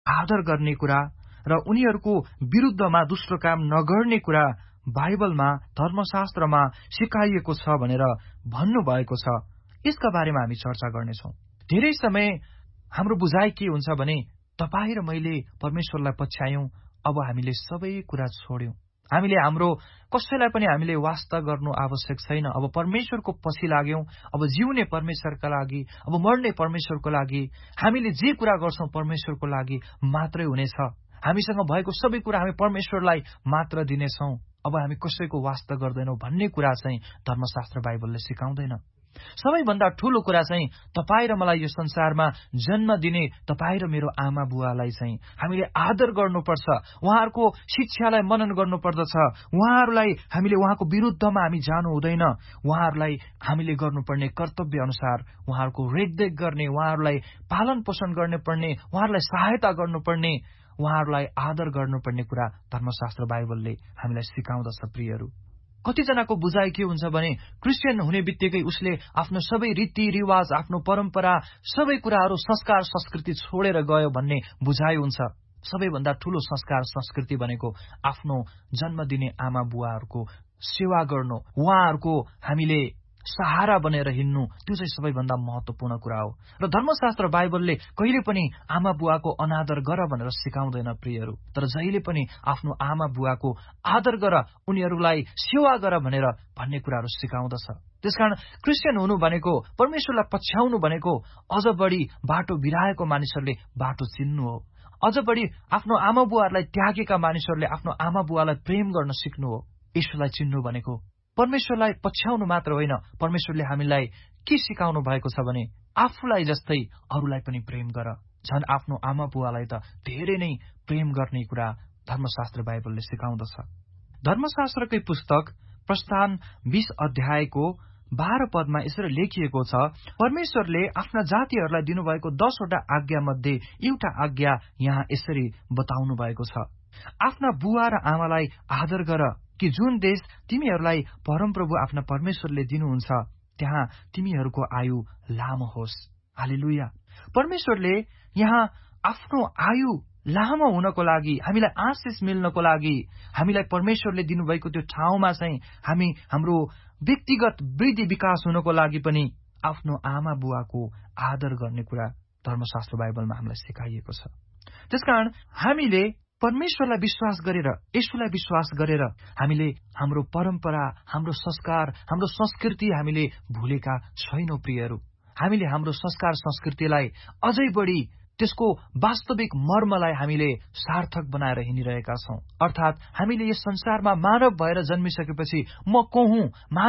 आदर गर्ने कुरा र उनीहरूको विरुद्धमा दुष्ट काम नगर्ने कुरा बाइबलमा, धर्मशास्त्रमा सिकाइएको छ भनेर भन्नुभएको छ। यसका बारेमा हामी चर्चा गर्नेछौँ। धेरै समय हाम्रो बुझाइ के हुन्छ भने तपाईँ र मैले परमेश्वरलाई पछ्यायौं, अब हामीले सबै कुरा छोड्यौं, हामीले हाम्रो कसैलाई पनि हामीले वास्ता गर्नु आवश्यक छैन, अब परमेश्वरको पछि लाग्यौं, अब जिउने परमेश्वरका लागि, अब मर्ने परमेश्वरको लागि, हामीले जे कुरा गर्छौं परमेश्वरको लागि मात्रै हुनेछ, हामीसँग भएको सबै कुरा हामी परमेश्वरलाई मात्र दिनेछौं, अब हामी कसैको वास्ता गर्दैनौं भन्ने कुरा चाहिँ धर्मशास्त्र बाइबलले सिकाउँदैन। सबैभन्दा ठूलो कुरा चाहिँ तपाईँ र मलाई यो संसारमा जन्म दिने तपाईँ र मेरो आमा बुवालाई चाहिँ हामीले आदर गर्नुपर्छ, उहाँहरूको शिक्षालाई मनन गर्नुपर्दछ, उहाँहरूलाई हामीले उहाँको विरुद्धमा हामी जानु हुँदैन, उहाँहरूलाई हामीले गर्नुपर्ने कर्तव्य अनुसार उहाँहरूको रेखदेख गर्ने, उहाँहरूलाई पालन पोषण गर्ने पर्ने, उहाँहरूलाई सहायता गर्नुपर्ने, उहाँहरूलाई आदर गर्नुपर्ने कुरा धर्मशास्त्र बाइबलले हामीलाई सिकाउँदछ। प्रियहरू, कतिजनाको बुझाइ के हुन्छ भने क्रिस्चियन हुने बित्तिकै उसले आफ्नो सबै रीतिरिवाज, आफ्नो परम्परा, सबै कुराहरू, संस्कार संस्कृति छोडेर गयो भन्ने बुझाइ हुन्छ। सबैभन्दा ठूलो संस्कार संस्कृति भनेको आफ्नो जन्म दिने आमा बुवाहरूको सेवा गर्नु, उहाँहरूको हामीले सहारा बनेर हिँड्नु, त्यो चाहिँ सबैभन्दा महत्वपूर्ण कुरा हो। र धर्मशास्त्र बाइबलले कहिले पनि आमा बुवाको अनादर गर भनेर सिकाउँदैन प्रियहरू, तर जहिले पनि आफ्नो आमा बुवाको आदर गर, उनीहरूलाई सेवा गर भनेर भन्ने कुराहरू सिकाउँदछ। त्यसकारण क्रिस्चियन हुनु भनेको, परमेश्वरलाई पछ्याउनु भनेको अझ बढी बाटो बिराएको मानिसहरूले बाटो चिन्नु हो, अझ बढी आफ्नो आमा बुवाहरूलाई त्यागेका मानिसहरूले आफ्नो आमा बुवालाई प्रेम गर्न सिक्नु हो। ईश्वरलाई चिन्नु भनेको परमेश्वरलाई पछ्याउनु मात्र होइन, परमेश्वरले हामीलाई के सिकाउनु भएको छ भने आफूलाई जस्तै अरूलाई पनि प्रेम गर। झन् आफ्नो आमा बुवालाई त धेरै नै प्रेम गर्ने कुरा धर्मशास्त्र बाइबलले सिकाउँदछ। धर्मशास्त्रकै पुस्तक प्रस्थान 20 अध्यायको 12 पदमा यसरी लेखिएको छ, परमेश्वरले आफ्ना जातिहरूलाई दिनुभएको 10 वटा आज्ञा मध्ये एउटा आज्ञा यहाँ यसरी बताउनु भएको छ, आफ्ना बुवा र आमालाई आदर गर कि जुन देश तिमीहरूलाई परमप्रभु आफ्ना परमेश्वरले दिनुहुन्छ त्यहाँ तिमीहरूको आयु लामो होस्। हालेलुया। परमेश्वरले यहाँ आफ्नो आयु लामो हुनको लागि, हामीलाई आशिष मिल्नको लागि, हामीलाई परमेश्वरले दिनुभएको त्यो ठाउँमा चाहिँ हामी हाम्रो व्यक्तिगत वृद्धि विकास हुनको लागि पनि आफ्नो आमा बुवाको आदर गर्ने कुरा धर्मशास्त्र बाइबलमा हामीलाई सिकाइएको छ। त्यसकारण हामीले परमेश्वरलाई विश्वास गरेर, येशूलाई विश्वास गरेर हामीले हाम्रो परम्परा, हाम्रो संस्कार, हाम्रो संस्कृति हामीले भुलेका छैनौं प्रियहरू। हामीले हाम्रो संस्कार संस्कृतिलाई अझै बढी त्यसको वास्तविक मर्मलाई हामीले सार्थक बनाएर हिँडिरहेका छौं। अर्थात हामीले यस संसारमा मानव भएर जन्मिसकेपछि म को हुँ,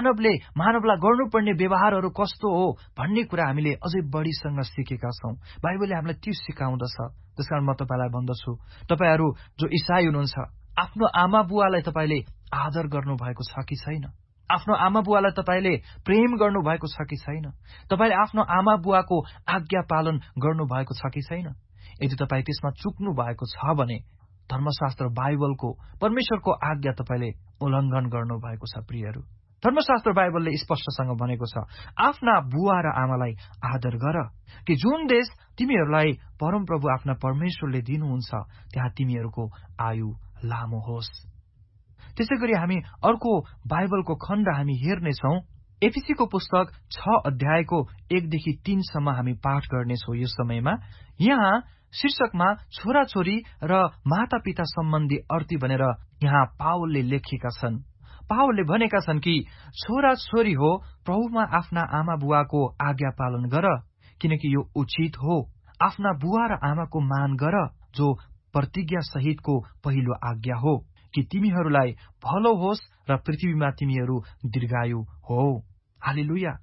मानवलाई गर्नुपर्ने व्यवहारहरू कस्तो हो भन्ने कुरा हामीले अझै बढीसँग सिकेका छौं। बाइबलले हामीलाई त्यो सिकाउँदछ। त्यसकारण म तपाईलाई भन्दछु, तपाईहरू जो ईसाई हुनुहुन्छ, आफ्नो आमा बुवालाई तपाईले आदर गर्नु भएको छ कि छैन? आफ्नो आमा बुवालाई तपाईले प्रेम गर्नु भएको छ कि छैन? तपाईले आफ्नो आमा बुवाको आज्ञा पालन गर्नु भएको छ कि छैन? यदि तपाईँ त्यसमा चुक्नु भएको छ भने धर्मशास्त्र बाइबलको, परमेश्वरको आज्ञा तपाईले उल्लङ्घन गर्नु भएको छ। प्रियहरू, धर्मशास्त्र बाइबलले स्पष्टसँग भनेको छ, आफ्ना बुवा र आमालाई आदर गर कि जुन देश तिमीहरूलाई परमप्रभु आफ्ना परमेश्वरले दिनुहुन्छ त्यहाँ तिमीहरूको आयु लामो होस्। त्यसैगरी हामी अर्को बाइबलको खण्ड हामी हेर्नेछौं। एफिसीको पुस्तक 6 अध्यायको 1 देखि 3 सम्म हामी पाठ गर्नेछौं। यो समयमा यहाँ शीर्षकमा छोराछोरी र मातापिता सम्बन्धी अर्ती भनेर यहाँ पावलले लेखेका छन्। पावलले भनेका छन् कि छोराछोरी हो, प्रभुमा आफ्ना आमा बुवाको आज्ञा पालन गर, किनकि यो उचित हो। आफ्ना बुवा र आमाको मान गर, जो प्रतिज्ञा सहितको पहिलो आज्ञा हो, कि तिमीहरूलाई भलो होस् र पृथ्वीमा तिमीहरू दीर्घायु हो। हालेलुया।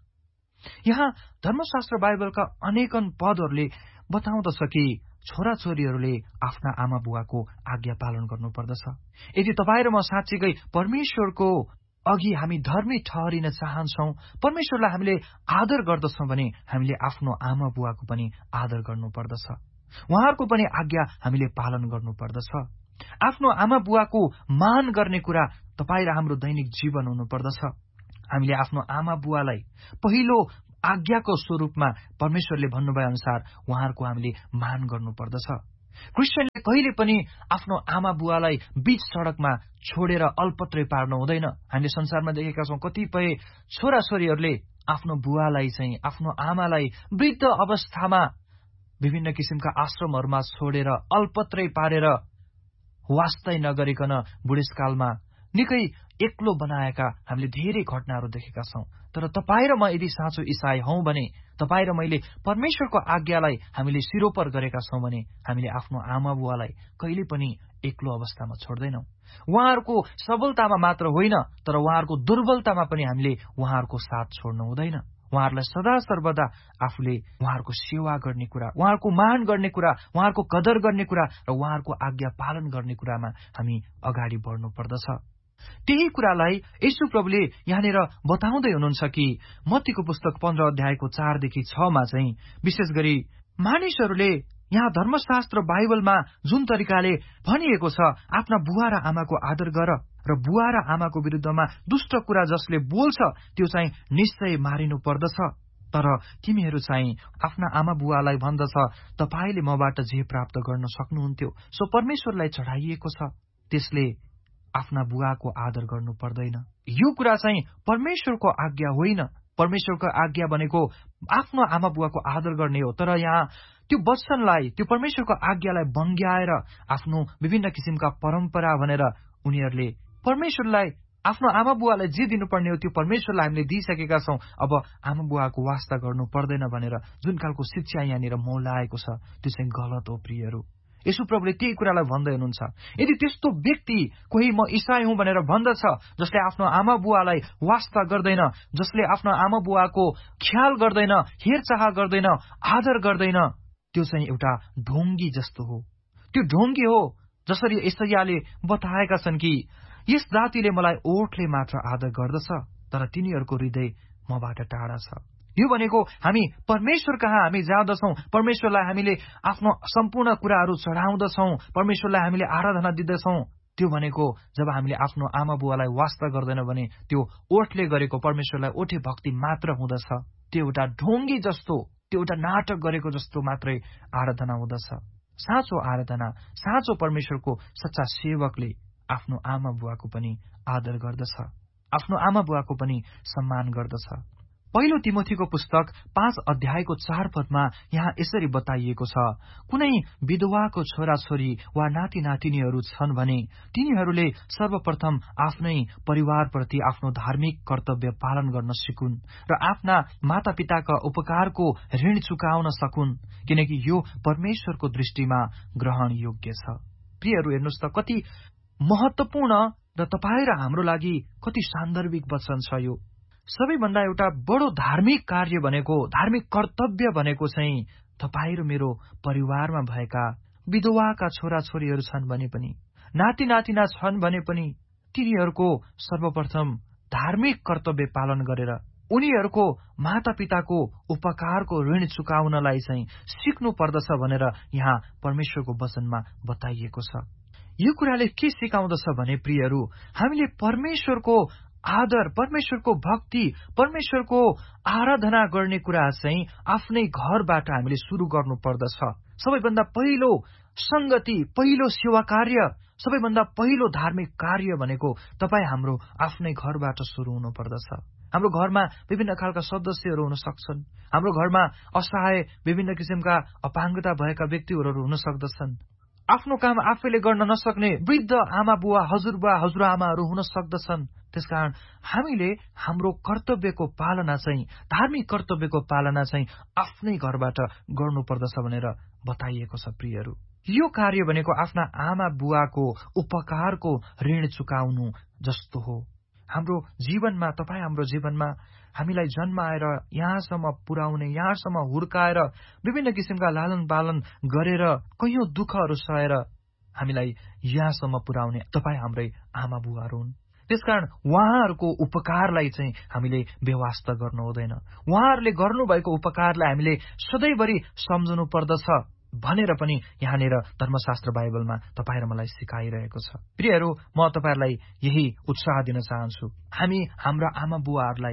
यहाँ धर्मशास्त्र बाइबलका अनेकन पदहरूले बताउँदछ कि छोराछोरीहरूले आफ्ना आमा बुवाको आज्ञा पालन गर्नुपर्दछ। यदि तपाईँ र म साँच्चीकै परमेश्वरको अघि हामी धर्मी ठहरिन चाहन्छौं, परमेश्वरलाई हामीले आदर गर्दछौं भने हामीले आफ्नो आमा बुवाको पनि आदर गर्नुपर्दछ, उहाँहरूको पनि आज्ञा हामीले पालन गर्नुपर्दछ। आफ्नो आमा बुवाको मान गर्ने कुरा तपाईँ र हाम्रो दैनिक जीवन हुनुपर्दछ। हामीले आफ्नो आमा बुवालाई पहिलो आज्ञाको स्वरूपमा परमेश्वरले भन्नुभए अनुसार उहाँहरूको हामीले मान गर्नुपर्दछ। क्रिस्चियनले कहिले पनि आफ्नो आमा बुवालाई बीच सडकमा छोडेर अल्पत्रै पार्नु हुँदैन। हामीले संसारमा देखेका छौं कतिपय छोराछोरीहरूले आफ्नो बुवालाई चाहिँ, आफ्नो आमालाई वृद्ध अवस्थामा विभिन्न किसिमका आश्रमहरूमा छोडेर अल्पत्रै पारेर वास्तै नगरिकन बुढेसकालमा निकै एक्लो बनाएका हामीले धेरै घटनाहरू देखेका छौं। तर तपाईँ र म यदि साँचो ईसाई हौं भने, तपाईँ र मैले परमेश्वरको आज्ञालाई हामीले सिरोपर गरेका छौं भने हामीले आफ्नो आमा बुवालाई कहिले पनि एक्लो अवस्थामा छोड्दैनौं। उहाँहरूको सबलतामा मात्र होइन, तर उहाँहरूको दुर्बलतामा पनि हामीले उहाँहरूको साथ छोड्नु हुँदैन। उहाँहरूलाई सदा सर्वदा आफूले उहाँहरूको सेवा गर्ने कुरा, उहाँहरूको मान गर्ने कुरा, उहाँहरूको कदर गर्ने कुरा र उहाँहरूको आज्ञा पालन गर्ने कुरामा हामी अगाडि बढ्नु पर्दछ। त्यही कुरालाई येशू प्रभुले यहाँनिर बताउँदै हुनुहुन्छ कि मत्तीको पुस्तक 15 अध्यायको 4 देखि 6 मा चाहिँ विशेष गरी मानिसहरूले यहाँ धर्मशास्त्र बाइबलमा जुन तरिकाले भनिएको छ, आफ्ना बुवा र आमाको आदर गर र बुवा र आमाको विरुद्धमा दुष्ट कुरा जसले बोल्छ त्यो चाहिँ निश्चय मारिनु पर्दछ। तर तिमीहरू चाहिँ आफ्ना आमा बुवालाई भन्दछ, तपाईले मबाट जे प्राप्त गर्न सक्नुहुन्थ्यो सो परमेश्वरलाई चढाइएको छ, त्यसले आफ्ना बुवाको आदर गर्नु पर्दैन। यो कुरा चाहिँ परमेश्वरको आज्ञा होइन। परमेश्वरको आज्ञा भनेको आफ्नो आमा बुवाको आदर गर्ने हो। तर यहाँ त्यो वचनलाई, त्यो परमेश्वरको आज्ञालाई बङ्ग्याएर आफ्नो विभिन्न किसिमका परम्परा भनेर उनीहरूले परमेश्वरलाई, आफ्नो आमा बुवालाई जे दिनुपर्ने हो त्यो परमेश्वरलाई हामीले दिइसकेका छौं, अब आमा बुवाको वास्ता गर्नु पर्दैन भनेर जुन खालको शिक्षा यहाँनिर मौलाएको छ त्यो चाहिँ गलत हो प्रियहरू। येशू प्रभुले त्यही कुरालाई भन्दै हुनुहुन्छ। यदि त्यस्तो व्यक्ति कोही म ईसाई हुँ भनेर भन्दछ, जसले आफ्नो आमा बुवालाई वास्ता गर्दैन, जसले आफ्नो आमा बुवाको ख्याल गर्दैन, हेरचाह गर्दैन, आदर गर्दैन, त्यो चाहिँ एउटा ढोंगी जस्तो हो। त्यो ढोंगी हो जसरी यशायाले बताएका छन् कि यस जातिले मलाई ओठले मात्र आदर गर्दछ तर तिनीहरूको हृदय मबाट टाढा छ। यो भनेको हामी परमेश्वर कहाँ हामी जाँदछौं, परमेश्वरलाई हामीले आफ्नो सम्पूर्ण कुराहरू चढाउँदछौं, परमेश्वरलाई हामीले आराधना दिँदछौं, त्यो भनेको जब हामीले आफ्नो आमा बुवालाई वास्ता गर्दैन भने त्यो ओठले गरेको परमेश्वरलाई ओठे भक्ति मात्र हुँदछ। त्यो एउटा ढोंगी जस्तो, त्यो एउटा नाटक गरेको जस्तो मात्रै आराधना हुँदछ। साँचो आराधना, साँचो परमेश्वरको सच्चा सेवकले आफ्नो आमा बुवाको पनि आदर गर्दछ, आफ्नो आमा बुवाको पनि सम्मान गर्दछ। पहिलो तिमोथीको पुस्तक 5 अध्यायको 4 पदमा यहाँ यसरी बताइएको छ, कुनै विधवाको छोराछोरी वा नाति नातिनीहरू छन् भने तिनीहरूले सर्वप्रथम आफ्नै परिवारप्रति आफ्नो धार्मिक कर्तव्य पालन गर्न सिकुन् र आफ्ना मातापिताका उपकारको ऋण चुकाउन सकुन्, किनकि यो परमेश्वरको दृष्टिमा ग्रहण योग्य छ। प्रियहरू, हेर्नुहोस् त कति महत्वपूर्ण र तपाईँ र हाम्रो लागि कति सान्दर्भिक वचन छ यो। सबैभन्दा एउटा बडो धार्मिक कार्य भनेको, धार्मिक कर्तव्य भनेको चाहिँ तपाईँ र मेरो परिवारमा भएका विधवाका छोराछोरीहरू छन् भने पनि, नाति नातिना छन् भने पनि तिनीहरूको सर्वप्रथम धार्मिक कर्तव्य पालन गरेर उनीहरूको मातापिताको उपकारको ऋण चुकाउनलाई चाहिँ सिक्नु पर्दछ भनेर यहाँ परमेश्वरको वचनमा बताइएको छ। यो कुराले के सिकाउँदछ भने प्रियहरू, हामीले परमेश्वरको आदर, परमेश्वरको भक्ति, परमेश्वरको आराधना गर्ने कुरा चाहिँ आफ्नै घरबाट हामीले सुरु गर्नु पर्दछ। सबैभन्दा पहिलो संगति, पहिलो सेवा कार्य, सबैभन्दा पहिलो धार्मिक कार्य भनेको तपाईँ हाम्रो आफ्नै घरबाट सुरु हुनु पर्दछ। हाम्रो घरमा विभिन्न खालका सदस्यहरू हुन सक्छन्। हाम्रो घरमा असहाय विभिन्न किसिमका अपाङ्गता भएका व्यक्तिहरू हुन सक्दछन्। आफ्नो काम आफैले गर्न नसक्ने वृद्ध आमा बुवा, हजुरबुवा, हजुरआमाहरू हुन सक्दछन्। त्यसकारण हामीले हाम्रो कर्तव्यको पालना चाहिँ, धार्मिक कर्तव्यको पालना चाहिँ आफ्नै घरबाट गर्नुपर्दछ भनेर बताइएको छ। प्रियहरू, यो कार्य भनेको आफ्ना आमा बुवाको उपकारको ऋण चुकाउनु जस्तो हो। हाम्रो जीवनमा, तपाईँ हाम्रो जीवनमा हामीलाई जन्माएर यहाँसम्म पुर्याउने, यहाँसम्म हुर्काएर विभिन्न किसिमका लालन पालन गरेर कैयौं दुःखहरू सहेर हामीलाई यहाँसम्म पुर्याउने तपाईँ हाम्रै आमा बुवाहरू हुन्। त्यसकारण उहाँहरूको उपकारलाई चाहिँ हामीले बेवास्ता गर्नु हुँदैन। उहाँहरूले गर्नुभएको उपकारलाई हामीले सधैँभरि सम्झनु पर्दछ भनेर पनि यहाँनिर धर्मशास्त्र बाइबलमा तपाईँ र मलाई सिकाइरहेको छ। प्रियहरू, म तपाईहरुलाई यही उत्साह दिन चाहन्छु, हामी हाम्रा आमा बुवाहरूलाई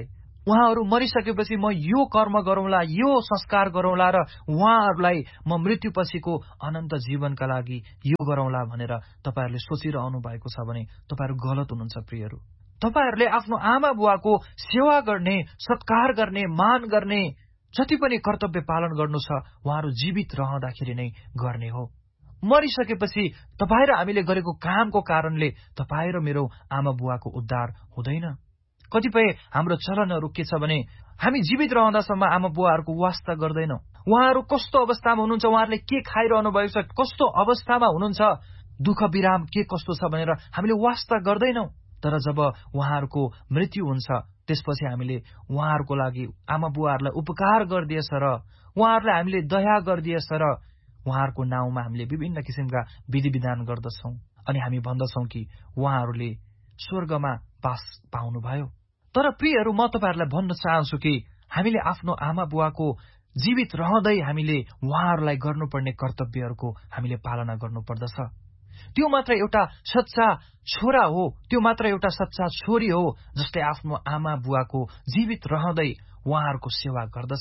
उहाँहरू मरिसकेपछि म यो कर्म गरौँला, यो संस्कार गरौँला र उहाँहरूलाई म मृत्युपछिको अनन्त जीवनका लागि यो गरौँला भनेर तपाईहरूले सोचिरहनु भएको छ भने तपाईहरू गलत हुनुहुन्छ प्रियहरू। तपाईहरूले आफ्नो आमा बुवाको सेवा गर्ने, सत्कार गर्ने, मान गर्ने, जति पनि कर्तव्य पालन गर्नु छ उहाँहरू जीवित रहँदाखेरि नै गर्ने हो। मरिसकेपछि तपाईँ र हामीले गरेको कामको कारणले तपाईँ र मेरो आमा बुवाको उद्धार हुँदैन। कतिपय हाम्रो चलनहरू के छ भने हामी जीवित रहँदासम्म आमा बुवाहरूको वास्ता गर्दैनौँ। उहाँहरू कस्तो अवस्थामा हुनुहुन्छ, उहाँहरूले के खाइरहनु भएको छ, कस्तो अवस्थामा हुनुहुन्छ, दुःख विराम के कस्तो छ भनेर हामीले वास्ता गर्दैनौँ। तर जब उहाँहरूको मृत्यु हुन्छ त्यसपछि हामीले उहाँहरूको लागि आमा बुवाहरूलाई उपकार गरिदिएछ र उहाँहरूलाई हामीले दया गरिदिएछ र उहाँहरूको नाउँमा हामीले विभिन्न किसिमका विधि विधान गर्दछौँ अनि हामी भन्दछौँ कि उहाँहरूले स्वर्गमा पास पाउनुभयो। तर प्रियहरू, म तपाईहरूलाई भन्न चाहन्छु कि हामीले आफ्नो आमा बुवाको जीवित रहँदै हामीले उहाँहरूलाई गर्नुपर्ने कर्तव्यहरूको हामीले पालना गर्नुपर्दछ। त्यो मात्र एउटा सच्चा छोरा हो, त्यो मात्र एउटा सच्चा छोरी हो जसले आफ्नो आमा बुवाको जीवित रहँदै उहाँहरूको सेवा गर्दछ।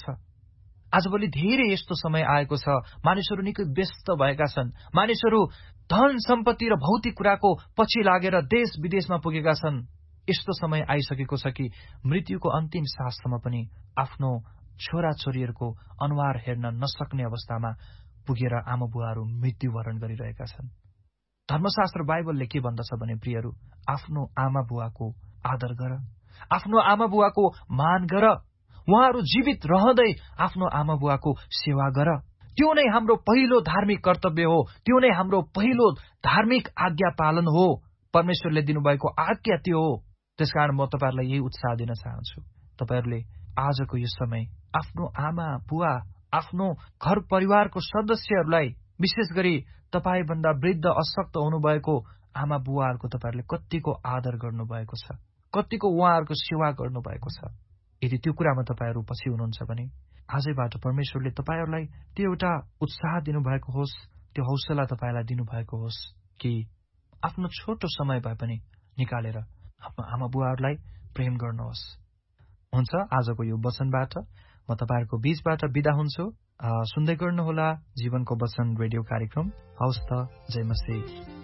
आजभोलि धेरै यस्तो समय आएको छ, मानिसहरू निकै व्यस्त भएका छन्। मानिसहरू धन सम्पत्ति र भौतिक कुराको पछि लागेर देश विदेशमा पुगेका छन्। यस्तो समय आइसकेको छ कि मृत्युको अन्तिम साससम्म पनि आफ्नो छोरा छोरीहरूको अनुहार हेर्न नसक्ने अवस्थामा पुगेर आमा बुवाहरू मृत्युवरण गरिरहेका छन्। धर्मशास्त्र बाइबलले के भन्दछ भने प्रियहरू, आफ्नो आमा बुवाको आदर गर, आफ्नो आमा बुवाको मान गर, उहाँहरू जीवित रहँदै आफ्नो आमा बुवाको सेवा गर। त्यो नै हाम्रो पहिलो धार्मिक कर्तव्य हो, त्यो नै हाम्रो पहिलो धार्मिक आज्ञा पालन हो। परमेश्वरले दिनुभएको आज्ञा त्यो हो। त्यसकारण म तपाईहरूलाई यही उत्साह दिन चाहन्छु, तपाईहरूले आजको यो समय आफ्नो आमा बुवा, आफ्नो घर परिवारको सदस्यहरूलाई, विशेष गरी तपाईभन्दा वृद्ध अशक्त हुनुभएको आमा बुवाहरूको तपाईहरूले कतिको आदर गर्नुभएको छ, कतिको उहाँहरूको सेवा गर्नुभएको छ। यदि त्यो कुरामा तपाईहरू पछि हुनुहुन्छ भने आजैबाट परमेश्वरले तपाईहरूलाई त्यो एउटा उत्साह दिनुभएको होस्, त्यो हौसला तपाईलाई दिनुभएको होस् कि आफ्नो छोटो समय भए पनि निकालेर आफ्नो आमा बुवाहरूलाई प्रेम गर्नुहोस्। हुन्छ, आजको यो वचनबाट म तपाईहरूको बीचबाट बिदा हुन्छु। सुन्दै गर्नुहोला जीवनको वचन रेडियो कार्यक्रम। हवस् त, जय मसीह।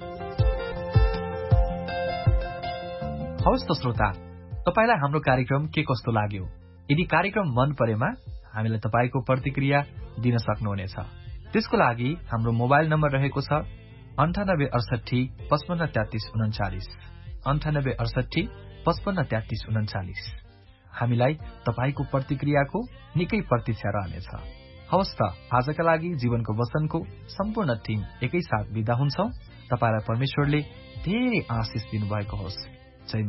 हवस् त श्रोता, तपाईलाई हाम्रो कार्यक्रम के कस्तो लाग्यो? यदि कार्यक्रम मन परेमा हामीलाई तपाईको प्रतिक्रिया दिन सक्नुहुनेछ। त्यसको लागि हाम्रो मोबाइल नम्बर रहेको छ 9868 55 33 39, 9868 55 33 39। हामीलाई तपाईको प्रतिक्रियाको निकै प्रतीक्षा रहनेछ। हवस् त, आजका लागि जीवनको वचनको सम्पूर्ण टिम एकैसाथ बिदा हुन्छौं। तपाईलाई परमेश्वरले धेरै आशिष दिनुभएको होस्।